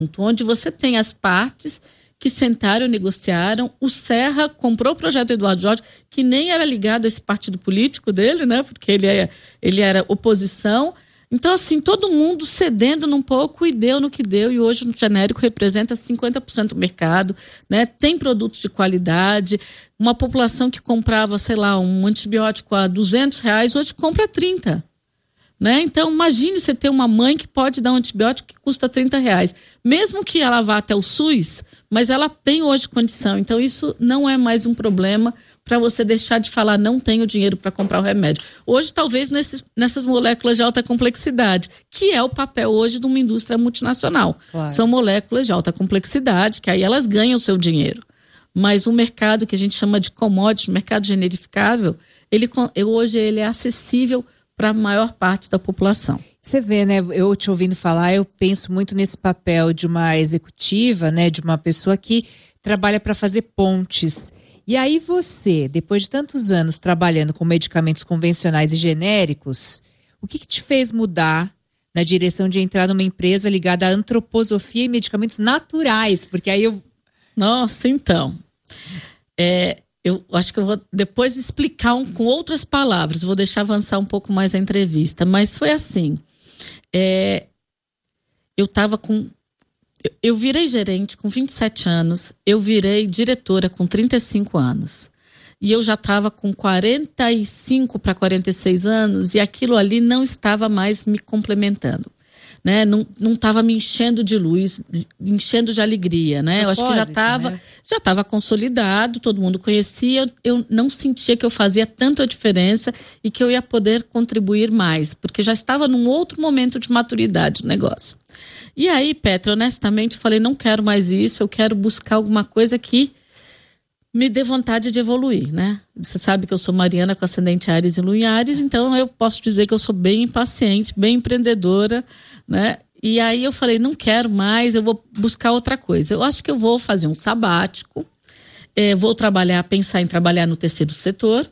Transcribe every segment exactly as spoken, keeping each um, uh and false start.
onde você tem as partes que sentaram e negociaram. O Serra comprou o projeto do Eduardo Jorge, que nem era ligado a esse partido político dele, né? Porque ele, é, ele era oposição. Então, assim, todo mundo cedendo num pouco e deu no que deu. E hoje o genérico representa cinquenta por cento do mercado, né? Tem produtos de qualidade. Uma população que comprava, sei lá, um antibiótico a duzentos reais, hoje compra trinta. Né? Então, imagine você ter uma mãe que pode dar um antibiótico que custa trinta reais. Mesmo que ela vá até o SUS, mas ela tem hoje condição. Então, isso não é mais um problema para você deixar de falar, não tenho dinheiro para comprar o remédio. Hoje, talvez, nesses, nessas moléculas de alta complexidade, que é o papel hoje de uma indústria multinacional. Claro. São moléculas de alta complexidade, que aí elas ganham o seu dinheiro. Mas o mercado que a gente chama de commodity, mercado generificável, ele, hoje ele é acessível para a maior parte da população. Você vê, né? Eu te ouvindo falar, eu penso muito nesse papel de uma executiva, né? De uma pessoa que trabalha para fazer pontes. E aí você, depois de tantos anos trabalhando com medicamentos convencionais e genéricos, o que, que te fez mudar na direção de entrar numa empresa ligada à antroposofia e medicamentos naturais? Porque aí eu... Nossa, então... É... Eu acho que eu vou depois explicar um, com outras palavras, vou deixar avançar um pouco mais a entrevista, mas foi assim, é, eu estava com, eu, eu virei gerente com vinte e sete anos, eu virei diretora com trinta e cinco anos, e eu já estava com quarenta e cinco para quarenta e seis anos, e aquilo ali não estava mais me complementando. Né? Não não estava me enchendo de luz, enchendo de alegria, né? Eu acho que já estava né? já estava consolidado, todo mundo conhecia, eu não sentia que eu fazia tanta diferença e que eu ia poder contribuir mais, porque já estava num outro momento de maturidade do negócio. E aí, Petra, honestamente, falei, não quero mais isso, eu quero buscar alguma coisa que me dê vontade de evoluir, né? Você sabe que eu sou mariana com ascendente Áries e Lua em Áries, então eu posso dizer que eu sou bem impaciente, bem empreendedora, né? E aí eu falei, não quero mais, eu vou buscar outra coisa. Eu acho que eu vou fazer um sabático, é, vou trabalhar, pensar em trabalhar no terceiro setor,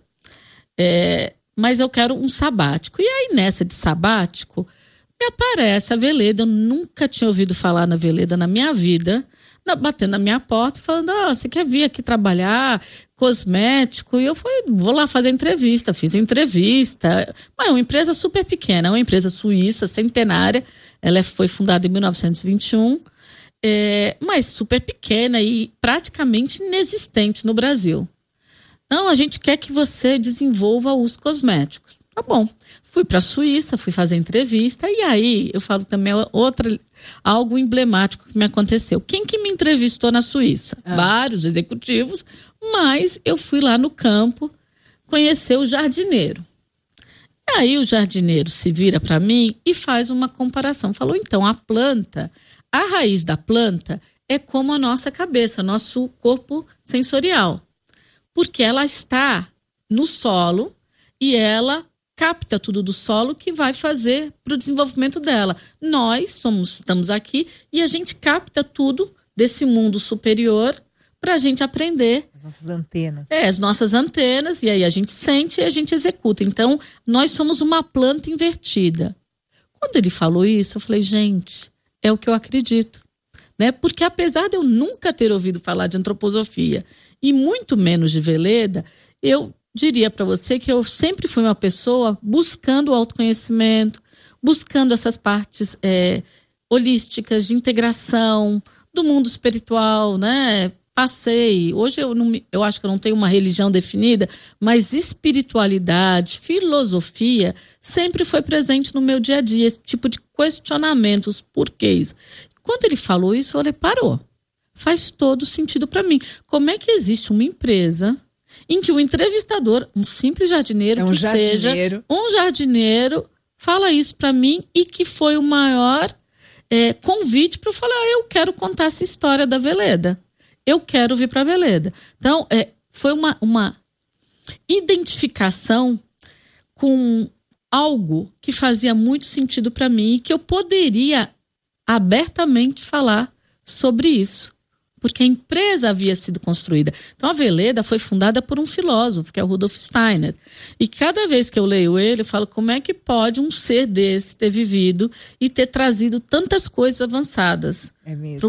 é, mas eu quero um sabático. E aí nessa de sabático, me aparece a Veleda, eu nunca tinha ouvido falar na Veleda na minha vida, batendo na minha porta, falando, ah, você quer vir aqui trabalhar, cosmético? E eu fui, vou lá fazer entrevista, fiz entrevista. Mas é uma empresa super pequena, é uma empresa suíça, centenária, ela foi fundada em mil novecentos e vinte e um, é, mas super pequena e praticamente inexistente no Brasil. Não, a gente quer que você desenvolva os cosméticos. Tá bom. Fui para a Suíça, fui fazer entrevista, e aí eu falo também outra, algo emblemático que me aconteceu. Quem que me entrevistou na Suíça? Ah. Vários executivos, mas eu fui lá no campo conhecer o jardineiro. E aí o jardineiro se vira para mim e faz uma comparação. Falou, então, a planta, a raiz da planta é como a nossa cabeça, nosso corpo sensorial. Porque ela está no solo e ela capta tudo do solo que vai fazer para o desenvolvimento dela. Nós somos, estamos aqui e a gente capta tudo desse mundo superior para a gente aprender. As nossas antenas. É, as nossas antenas, e aí a gente sente e a gente executa. Então, nós somos uma planta invertida. Quando ele falou isso, eu falei, gente, é o que eu acredito. Né? Porque apesar de eu nunca ter ouvido falar de antroposofia e muito menos de Veleda, eu diria para você que eu sempre fui uma pessoa buscando o autoconhecimento, buscando essas partes é, holísticas, de integração, do mundo espiritual, né? Passei, hoje eu, não, eu acho que eu não tenho uma religião definida, mas espiritualidade, filosofia, sempre foi presente no meu dia a dia, esse tipo de questionamentos, porquês. Quando ele falou isso, eu falei, parou, faz todo sentido para mim. Como é que existe uma empresa em que o entrevistador, um simples jardineiro, é um que jardineiro. seja um jardineiro, fala isso para mim e que foi o maior é, convite para eu falar, ah, eu quero contar essa história da Veleda. Eu quero vir para a Veleda. Então, é, foi uma, uma identificação com algo que fazia muito sentido para mim e que eu poderia abertamente falar sobre isso. porque a empresa havia sido construída. Então a Veleda foi fundada por um filósofo, que é o Rudolf Steiner. E cada vez que eu leio ele, eu falo, como é que pode um ser desse ter vivido e ter trazido tantas coisas avançadas? É mesmo.